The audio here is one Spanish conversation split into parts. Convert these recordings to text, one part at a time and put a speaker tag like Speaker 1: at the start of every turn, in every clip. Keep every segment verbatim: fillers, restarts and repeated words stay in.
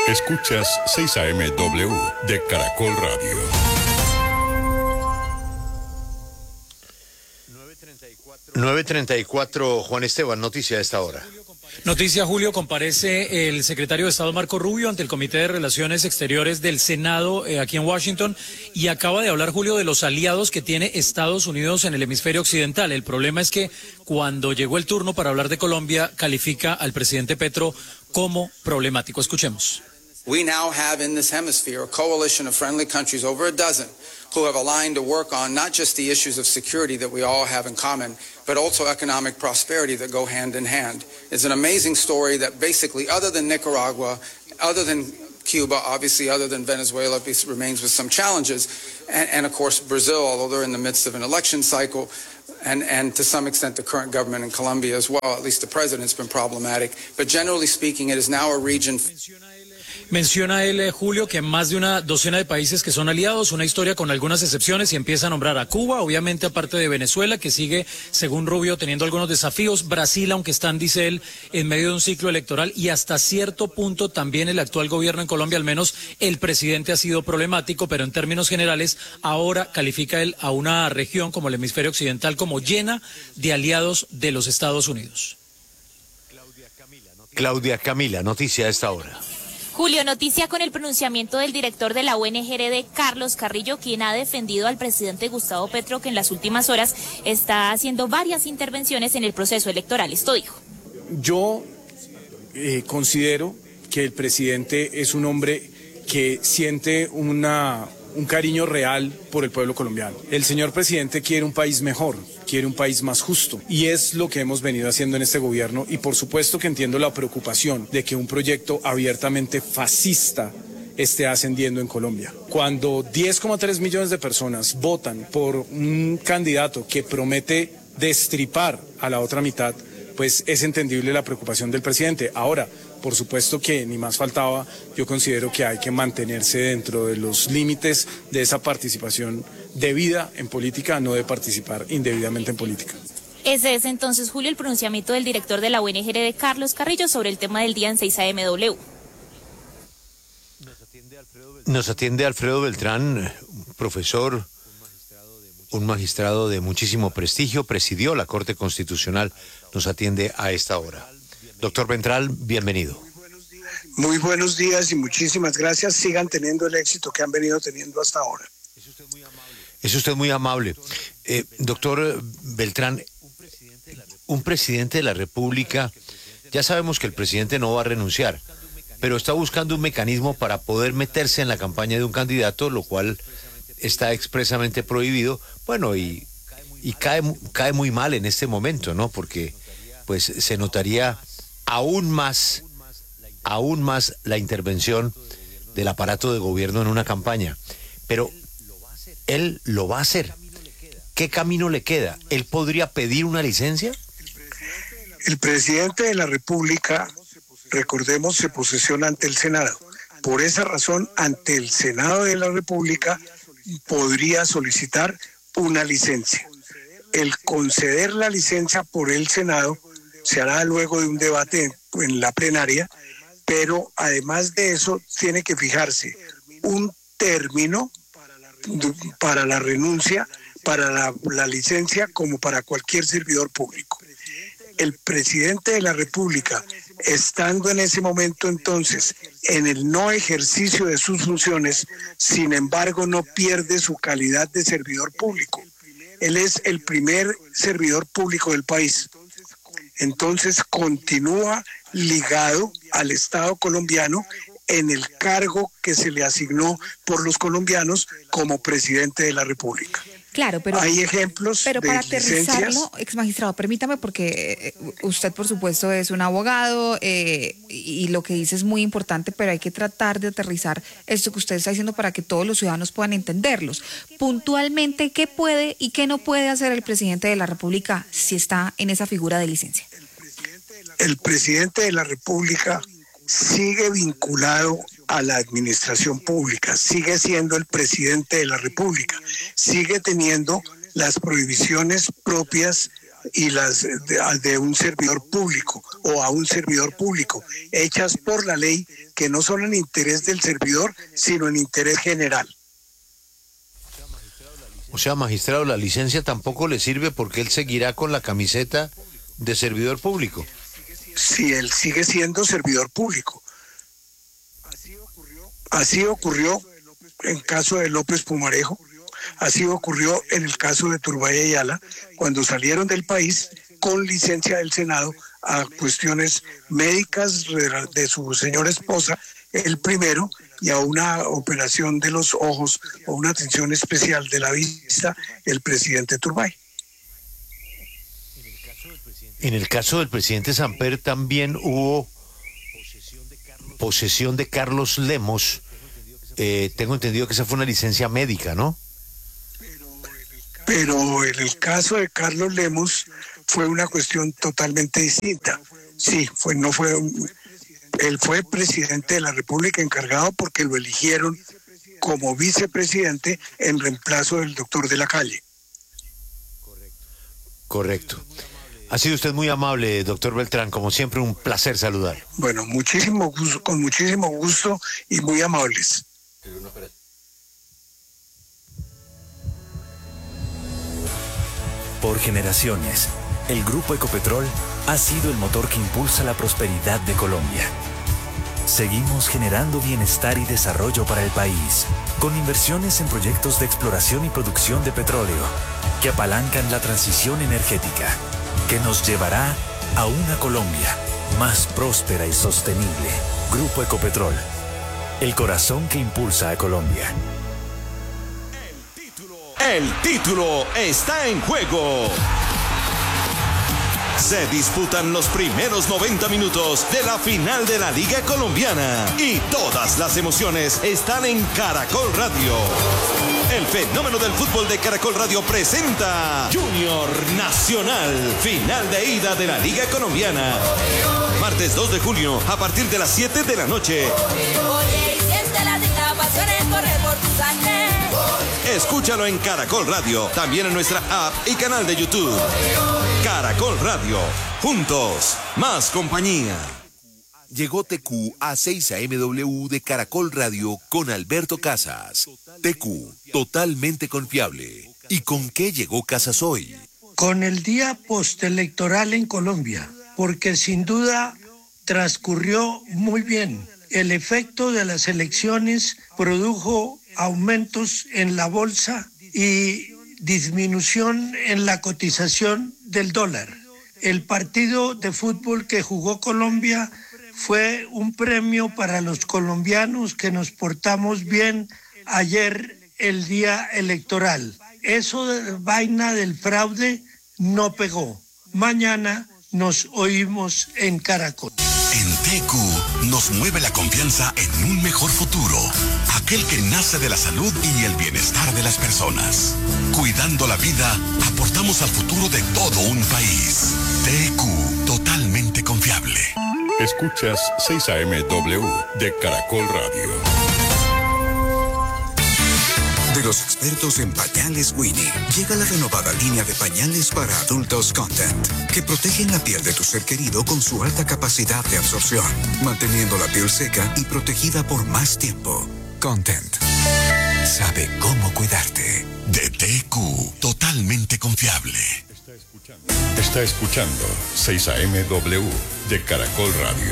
Speaker 1: Escuchas seis A M W de Caracol Radio.
Speaker 2: nueve treinta y cuatro, Juan Esteban, noticia a esta hora.
Speaker 3: Noticia, Julio, comparece el secretario de Estado Marco Rubio ante el Comité de Relaciones Exteriores del Senado eh, aquí en Washington y acaba de hablar, Julio, de los aliados que tiene Estados Unidos en el hemisferio occidental. El problema es que cuando llegó el turno para hablar de Colombia, califica al presidente Petro como problemático. Escuchemos.
Speaker 4: We now have in this hemisphere a coalition of friendly countries, over a dozen, who have aligned to work on not just the issues of security that we all have in common, but also economic prosperity that go hand in hand. It's an amazing story that basically, other than Nicaragua, other than Cuba, obviously other than Venezuela, remains with some challenges, and, and of course Brazil, although they're in the midst of an election cycle, and, and to some extent the current government in Colombia as well, at least the president's been problematic. But generally speaking, it is now a region...
Speaker 3: Menciona él, eh, Julio, que más de una docena de países que son aliados, una historia con algunas excepciones, y empieza a nombrar a Cuba, obviamente aparte de Venezuela, que sigue, según Rubio, teniendo algunos desafíos, Brasil, aunque están, dice él, en medio de un ciclo electoral, y hasta cierto punto también el actual gobierno en Colombia, al menos el presidente ha sido problemático, pero en términos generales, ahora califica él a una región como el hemisferio occidental como llena de aliados de los Estados Unidos.
Speaker 2: Claudia Camila, noticia a esta hora.
Speaker 5: Julio, noticia con el pronunciamiento del director de la O N G R D, Carlos Carrillo, quien ha defendido al presidente Gustavo Petro, que en las últimas horas está haciendo varias intervenciones en el proceso electoral. Esto dijo.
Speaker 6: Yo eh, considero que el presidente es un hombre que siente una, un cariño real por el pueblo colombiano. El señor presidente quiere un país mejor, quiere un país más justo, y es lo que hemos venido haciendo en este gobierno, y por supuesto que entiendo la preocupación de que un proyecto abiertamente fascista esté ascendiendo en Colombia. Cuando diez coma tres millones de personas votan por un candidato que promete destripar a la otra mitad, pues es entendible la preocupación del presidente. Ahora, por supuesto que ni más faltaba, yo considero que hay que mantenerse dentro de los límites de esa participación debida en política, no de participar indebidamente en política.
Speaker 5: Ese es entonces, Julio, el pronunciamiento del director de la O N G R D, Carlos Carrillo, sobre el tema del día en seis A M W.
Speaker 2: Nos atiende Alfredo Beltrán, profesor, un magistrado de muchísimo prestigio, presidió la Corte Constitucional, nos atiende a esta hora. Doctor Beltrán, bienvenido.
Speaker 7: Muy buenos días y muchísimas gracias. Sigan teniendo el éxito que han venido teniendo hasta ahora.
Speaker 2: Es usted muy amable. Eh, doctor Beltrán, un presidente de la República, ya sabemos que el presidente no va a renunciar, pero está buscando un mecanismo para poder meterse en la campaña de un candidato, lo cual está expresamente prohibido. Bueno, y, y cae, cae muy mal en este momento, ¿no? Porque pues se notaría aún más, aún más la intervención del aparato de gobierno en una campaña. Pero él lo va a hacer. ¿Qué camino le queda? ¿Él podría pedir una licencia?
Speaker 7: El presidente de la República, recordemos, se posesiona ante el Senado. Por esa razón, ante el Senado de la República podría solicitar una licencia. El conceder la licencia por el Senado se hará luego de un debate en la plenaria, pero además de eso tiene que fijarse un término para la renuncia, para la, la licencia, como para cualquier servidor público. El presidente de la República, estando en ese momento entonces en el no ejercicio de sus funciones, sin embargo no pierde su calidad de servidor público. Él es el primer servidor público del país. Entonces continúa ligado al Estado colombiano en el cargo que se le asignó por los colombianos como presidente de la República.
Speaker 8: Claro, pero
Speaker 7: hay ejemplos
Speaker 8: pero
Speaker 7: de
Speaker 8: para
Speaker 7: licencias.
Speaker 8: Aterrizarlo, ex magistrado, permítame, porque usted por supuesto es un abogado eh, y lo que dice es muy importante, pero hay que tratar de aterrizar esto que usted está diciendo para que todos los ciudadanos puedan entenderlos. Puntualmente, ¿qué puede y qué no puede hacer el presidente de la República si está en esa figura de licencia?
Speaker 7: El presidente de la República sigue vinculado a la administración pública, sigue siendo el presidente de la República, sigue teniendo las prohibiciones propias y las de, de un servidor público o a un servidor público, hechas por la ley, que no son en interés del servidor, sino en interés general.
Speaker 2: O sea, magistrado, la licencia tampoco le sirve porque él seguirá con la camiseta de servidor público.
Speaker 7: Si él sigue siendo servidor público. Así ocurrió en caso de López Pumarejo, así ocurrió en el caso de Turbay Ayala, cuando salieron del país con licencia del Senado a cuestiones médicas de su señora esposa, el primero, y a una operación de los ojos o una atención especial de la vista, el presidente Turbay.
Speaker 2: En el caso del presidente Samper también hubo posesión de Carlos Lemos. Eh, tengo entendido que esa fue una licencia médica, ¿no?
Speaker 7: Pero en el caso de Carlos Lemos fue una cuestión totalmente distinta. Sí, fue, no fue, él fue presidente de la República encargado porque lo eligieron como vicepresidente en reemplazo del doctor de la Calle.
Speaker 2: Correcto. Ha sido usted muy amable, doctor Beltrán, como siempre un placer saludar.
Speaker 7: Bueno, muchísimo gusto, con muchísimo gusto y muy amables.
Speaker 9: Por generaciones, el Grupo Ecopetrol ha sido el motor que impulsa la prosperidad de Colombia. Seguimos generando bienestar y desarrollo para el país, con inversiones en proyectos de exploración y producción de petróleo, que apalancan la transición energética, que nos llevará a una Colombia más próspera y sostenible. Grupo Ecopetrol, el corazón que impulsa a Colombia.
Speaker 10: El título, el título está en juego. Se disputan los primeros noventa minutos de la final de la Liga Colombiana y todas las emociones están en Caracol Radio. El fenómeno del fútbol de Caracol Radio presenta Junior Nacional, final de ida de la Liga Colombiana. Martes dos de julio a partir de las siete de la noche. Escúchalo en Caracol Radio, también en nuestra app y canal de YouTube. Caracol Radio, juntos, más compañía.
Speaker 11: Llegó T Q a seis A M W de Caracol Radio con Alberto Casas. T Q, totalmente confiable. ¿Y con qué llegó Casas hoy?
Speaker 12: Con el día postelectoral en Colombia, porque sin duda transcurrió muy bien. El efecto de las elecciones produjo aumentos en la bolsa y disminución en la cotización del dólar. El partido de fútbol que jugó Colombia fue un premio para los colombianos que nos portamos bien ayer el día electoral. Eso de vaina del fraude no pegó. Mañana nos oímos en Caracol.
Speaker 13: En T Q nos mueve la confianza en un mejor futuro, aquel que nace de la salud y el bienestar de las personas. Cuidando la vida, aportamos al futuro de todo un país. T Q, totalmente confiable.
Speaker 1: Escuchas seis A M W de Caracol Radio.
Speaker 14: De los expertos en pañales Winnie, llega la renovada línea de pañales para adultos Content, que protegen la piel de tu ser querido con su alta capacidad de absorción, manteniendo la piel seca y protegida por más tiempo. Content sabe cómo cuidarte.
Speaker 13: De T Q, totalmente confiable.
Speaker 1: Está escuchando seis A M W de Caracol Radio.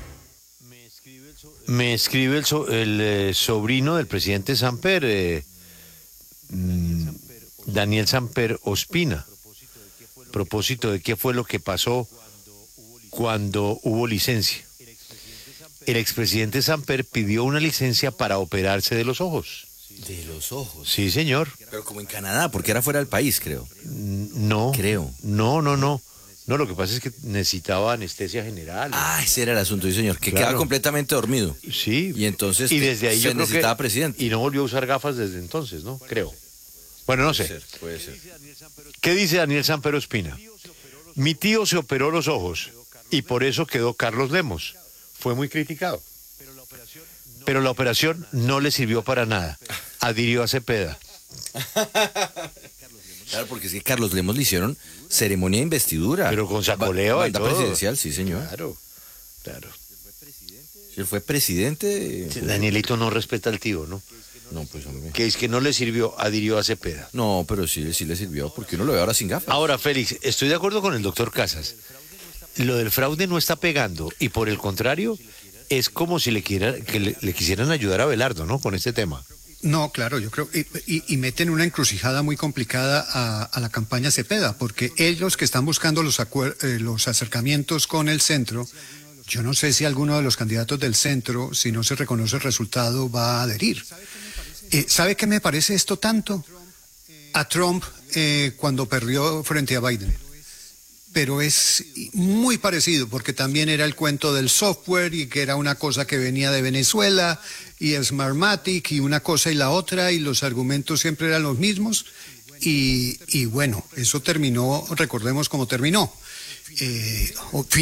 Speaker 2: Me escribe el, so, el eh, sobrino del presidente Samper, eh, mm, Daniel Samper Ospina, a propósito de qué fue lo que pasó cuando hubo licencia. El expresidente Samper pidió una licencia para operarse de los ojos.
Speaker 15: ¿De los ojos?
Speaker 2: Sí, señor.
Speaker 15: Pero como en Canadá, porque era fuera del país, creo.
Speaker 2: No.
Speaker 15: Creo.
Speaker 2: No, no, no. No, lo que pasa es que necesitaba anestesia general.
Speaker 15: Ah, ese era el asunto, sí, señor, que
Speaker 2: Claro.
Speaker 15: quedaba completamente dormido.
Speaker 2: Sí.
Speaker 15: Y entonces
Speaker 2: y desde ahí
Speaker 15: se
Speaker 2: yo creo
Speaker 15: necesitaba
Speaker 2: que,
Speaker 15: presidente.
Speaker 2: Y no volvió a usar gafas desde entonces, ¿no? Creo. Bueno, no sé.
Speaker 15: Puede ser, puede ser.
Speaker 2: ¿Qué dice Daniel Samper Ospina? Mi tío se operó los ojos y por eso quedó Carlos Lemos. Fue muy criticado. Pero la operación no le sirvió para nada. Adhirió a Cepeda.
Speaker 15: Claro, porque es que Carlos Lemos le hicieron ceremonia de investidura.
Speaker 2: Pero con sacoleo
Speaker 15: Ba-
Speaker 2: y
Speaker 15: banda
Speaker 2: todo.
Speaker 15: presidencial, sí, señor.
Speaker 2: Claro, claro.
Speaker 15: Él fue presidente.
Speaker 2: Sí, Danielito no respeta al tío, ¿no?
Speaker 15: No, pues hombre.
Speaker 2: Que es que no le sirvió, adhirió a Cepeda.
Speaker 15: No, pero sí, sí le sirvió, porque uno lo ve ahora sin gafas.
Speaker 2: Ahora, Félix, estoy de acuerdo con el doctor Casas. Lo del fraude no está pegando y por el contrario, es como si le, quiera, que le, le quisieran ayudar a Belardo, ¿no? Con este tema.
Speaker 16: No, claro, yo creo, y, y, y meten una encrucijada muy complicada a, a la campaña Cepeda, porque ellos que están buscando los, acuer- eh, los acercamientos con el centro, yo no sé si alguno de los candidatos del centro, si no se reconoce el resultado, va a adherir. Eh, ¿Sabe qué me parece esto tanto? A Trump eh, cuando perdió frente a Biden. Pero es muy parecido, porque también era el cuento del software y que era una cosa que venía de Venezuela y Smartmatic y una cosa y la otra y los argumentos siempre eran los mismos y, y bueno, eso terminó, recordemos cómo terminó. Eh,